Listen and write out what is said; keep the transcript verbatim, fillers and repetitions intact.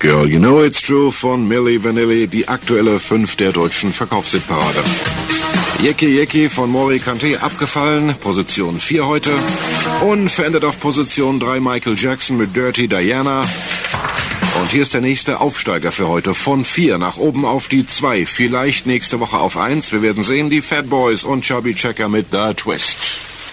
Girl, You Know It's True von Milli Vanilli, die aktuelle fünf der deutschen Verkaufshitparade. Yeki Yeki von Mori Kanté abgefallen, Position vier heute. Unverändert auf Position drei Michael Jackson mit Dirty Diana. Und hier ist der nächste Aufsteiger für heute. Von vier nach oben auf die zwei. Vielleicht nächste Woche auf eins. Wir werden sehen, die Fat Boys und Chubby Checker mit The Twist.